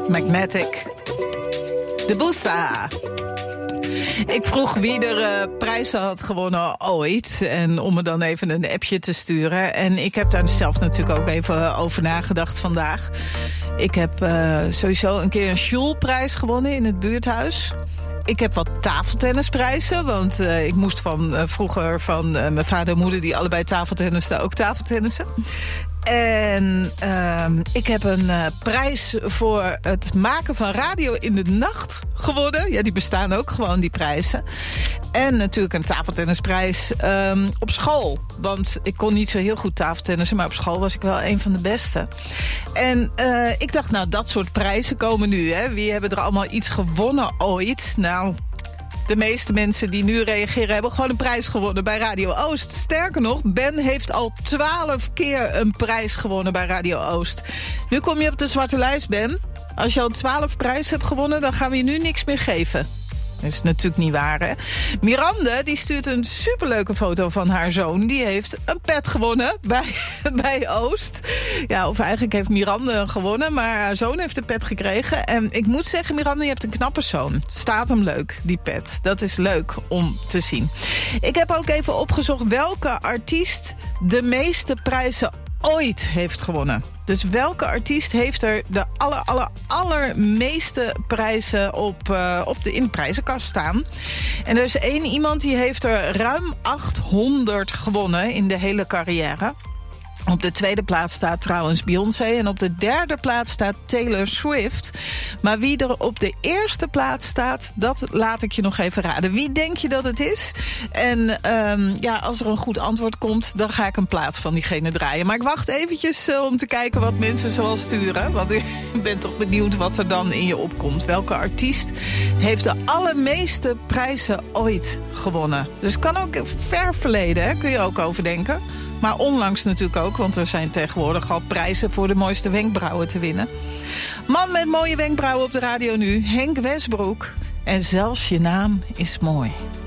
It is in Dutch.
Magnetic. De Boosta. Ik vroeg wie er prijzen had gewonnen ooit. En om me dan even een appje te sturen. En ik heb daar zelf natuurlijk ook even over nagedacht vandaag. Ik heb sowieso een keer een Sjoelprijs gewonnen in het buurthuis. Ik heb wat tafeltennisprijzen, want ik moest vroeger van mijn vader en moeder... die allebei tafeltennisten, ook tafeltennissen. En ik heb een prijs voor het maken van radio in de nacht gewonnen. Ja, die bestaan ook gewoon, die prijzen. En natuurlijk een tafeltennisprijs op school. Want ik kon niet zo heel goed tafeltennissen, maar op school was ik wel een van de beste. En ik dacht, nou, dat soort prijzen komen nu. Hè. Wie hebben er allemaal iets gewonnen ooit? Nou, de meeste mensen die nu reageren hebben gewoon een prijs gewonnen bij Radio Oost. Sterker nog, Ben heeft al 12 keer een prijs gewonnen bij Radio Oost. Nu kom je op de zwarte lijst, Ben. Als je al 12 prijzen hebt gewonnen, dan gaan we je nu niks meer geven. Dat is natuurlijk niet waar, hè? Miranda, die stuurt een superleuke foto van haar zoon. Die heeft een pet gewonnen bij Oost. Ja, of eigenlijk heeft Miranda hem gewonnen, maar haar zoon heeft een pet gekregen. En ik moet zeggen, Miranda, je hebt een knappe zoon. Het staat hem leuk, die pet. Dat is leuk om te zien. Ik heb ook even opgezocht welke artiest de meeste prijzen ooit heeft gewonnen. Dus welke artiest heeft er de allermeeste prijzen in de prijzenkast staan? En er is één iemand die heeft er ruim 800 gewonnen in de hele carrière. Op de tweede plaats staat trouwens Beyoncé en op de derde plaats staat Taylor Swift. Maar wie er op de eerste plaats staat, dat laat ik je nog even raden. Wie denk je dat het is? En als er een goed antwoord komt, dan ga ik een plaats van diegene draaien. Maar ik wacht eventjes om te kijken wat mensen zoal sturen. Want ik ben toch benieuwd wat er dan in je opkomt. Welke artiest heeft de allermeeste prijzen ooit gewonnen? Dus het kan ook ver verleden, hè? Kun je ook overdenken. Maar onlangs natuurlijk ook, want er zijn tegenwoordig al prijzen voor de mooiste wenkbrauwen te winnen. Man met mooie wenkbrauwen op de radio nu, Henk Westbroek. En zelfs je naam is mooi.